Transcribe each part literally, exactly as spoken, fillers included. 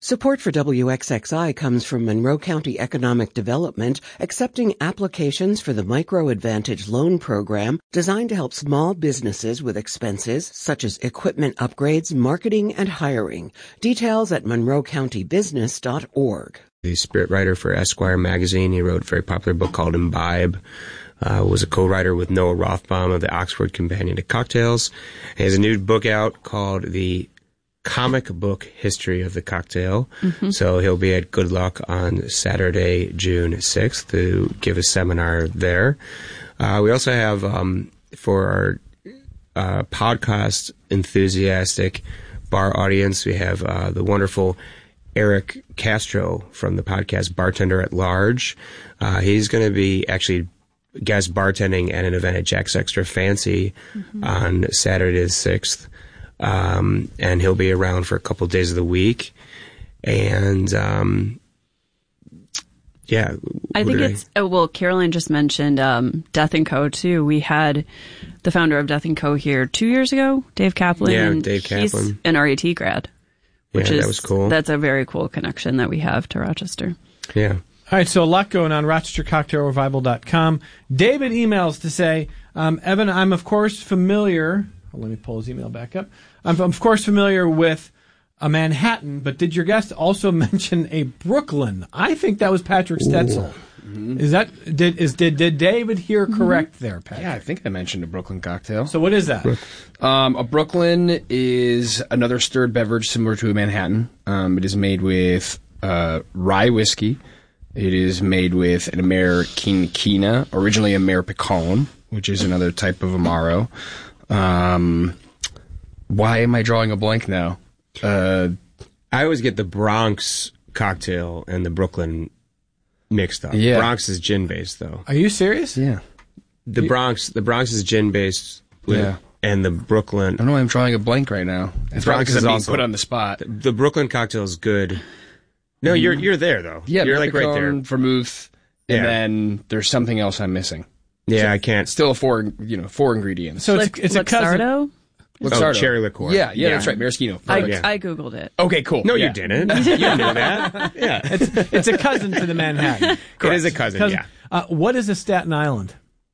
Support for W X X I comes from Monroe County Economic Development, accepting applications for the Micro Advantage Loan Program designed to help small businesses with expenses such as equipment upgrades, marketing, and hiring. Details at monroe county business dot org. The spirit writer for Esquire magazine. He wrote a very popular book called Imbibe. Uh, was a co-writer with Noah Rothbaum of the Oxford Companion to Cocktails. He has a new book out called The Comic Book History of the Cocktail. Mm-hmm. So he'll be at Good Luck on Saturday, June sixth to give a seminar there. Uh, we also have, um, for our uh, podcast enthusiastic bar audience, we have uh, the wonderful Eric Castro from the podcast Bartender at Large. Uh, he's going to be actually guest bartending at an event at Jack's Extra Fancy mm-hmm. on Saturday the sixth. Um, and he'll be around for a couple of days of the week. And, um, yeah. I think it's, I... Oh, well, Caroline just mentioned, um, Death and Co. too. We had the founder of Death and Co. here two years ago, Dave Kaplan. Yeah, and Dave Kaplan. He's an R A T grad. Which yeah, is, that was cool. That's a very cool connection that we have to Rochester. Yeah. All right, so a lot going on, rochester cocktail revival dot com. David emails to say, um, Evan, I'm of course familiar, oh, let me pull his email back up. I'm of course familiar with a Manhattan, but did your guest also mention a Brooklyn? I think that was Patrick Stetzel. Mm-hmm. Is that, did, is, did, did David hear correct mm-hmm. there, Patrick? Yeah, I think I mentioned a Brooklyn cocktail. So what is that? Um, a Brooklyn is another stirred beverage similar to a Manhattan. Um, it is made with uh, rye whiskey. It is made with an Americanina, originally Ameripicon, which is another type of Amaro. Um, why am I drawing a blank now? Uh, I always get the Bronx cocktail and the Brooklyn mixed up. Yeah. Bronx is gin based, though. Are you serious? Yeah. The Bronx, the Bronx is gin based. Yeah. And the Brooklyn. I don't know why I'm drawing a blank right now. It's probably because I'm being put on the spot. The, the Brooklyn cocktail is good. No, you're you're there though. Yeah, you're like right there. Vermouth, and yeah. then there's something else I'm missing. Yeah, so I can't. Still a four, you know, four ingredients. So it's, it's a cousin. Luxardo? Oh, cherry liqueur. Yeah, yeah, yeah, that's right. Maraschino. I, yeah. I googled it. Okay, cool. No, yeah. you didn't. You knew that. Yeah, it's, it's a cousin to the Manhattan. It is a cousin. cousin. Yeah. Uh, what is a Staten Island?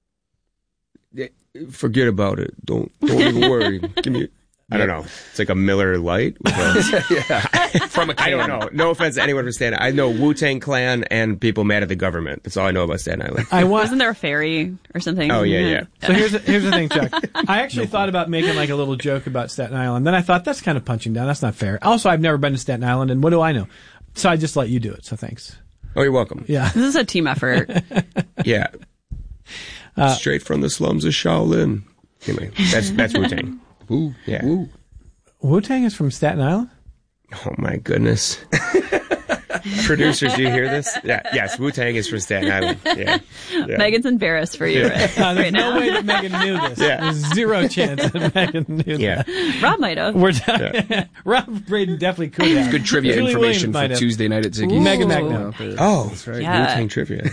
Forget about it. Don't don't even worry. Give me. I don't know. It's like a Miller Lite. With a, yeah. From a can. I don't know. No offense to anyone from Staten Island. I know Wu-Tang Clan and people mad at the government. That's all I know about Staten Island. I want, Wasn't there a ferry or something? Oh, yeah, yeah. So here's the, here's the thing, Chuck. I actually no thought about making like a little joke about Staten Island. Then I thought, that's kind of punching down. That's not fair. Also, I've never been to Staten Island, and what do I know? So I just let you do it, so thanks. Oh, you're welcome. Yeah. This is a team effort. Yeah. Uh, Straight from the slums of Shaolin. Anyway, that's, that's Wu-Tang. Ooh, yeah. Ooh. Wu-Tang is from Staten Island? Oh, my goodness. Producers, do you hear this? Yeah, yes, Wu-Tang is from Staten Island. Yeah. yeah. Megan's embarrassed for you yeah. right, uh, there's right no now. way that Megan knew this. Yeah. There's zero chance that Megan knew yeah. that. Rob might have. We're yeah. Rob Braden definitely could have. Good trivia Julie information for have. Tuesday night at Ziggy's. Megan Magno. Oh, that's right. Yeah. Wu-Tang trivia.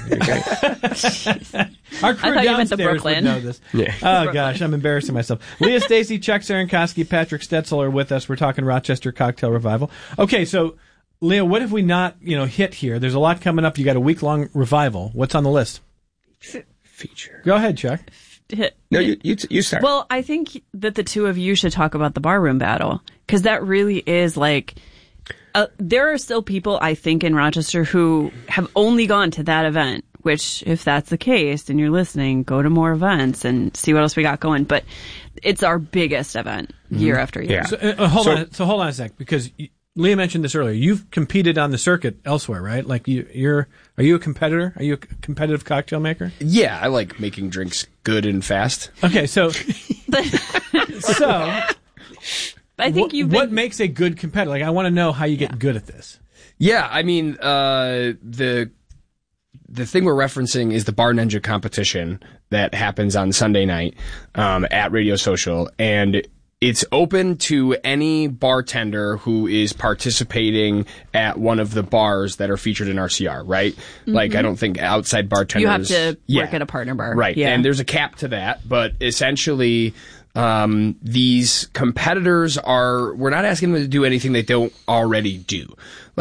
Our crew I thought you meant the downstairs Brooklyn. would know this. Yeah. Oh, gosh, I'm embarrassing myself. Leah Stacy, Chuck Cerankosky, Patrick Stetzel are with us. We're talking Rochester Cocktail Revival. Okay, so, Leah, what have we not, you know, hit here? There's a lot coming up. You got a week-long revival. What's on the list? Feature. Go ahead, Chuck. Hit. No, you, you, you start. Well, I think that the two of you should talk about the barroom battle, because that really is like, uh, there are still people, I think, in Rochester who have only gone to that event, which, if that's the case and you're listening, go to more events and see what else we got going. But it's our biggest event year mm-hmm. after year. Yeah. So, uh, hold so, on. So hold on a sec, because you, Leah mentioned this earlier. You've competed on the circuit elsewhere, right? Like you, you're, are you a competitor? Are you a competitive cocktail maker? Yeah, I like making drinks good and fast. Okay, so, so, I think wh- you've what been... makes a good competitor? Like, I want to know how you get yeah. good at this. Yeah, I mean, uh, the the thing we're referencing is the Bar Ninja competition that happens on Sunday night um, at Radio Social, and it's open to any bartender who is participating at one of the bars that are featured in R C R, right? Mm-hmm. Like, I don't think outside bartenders... You have to yeah. work at a partner bar. Right, yeah. and there's a cap to that, but essentially... Um, these competitors are, we're not asking them to do anything they don't already do.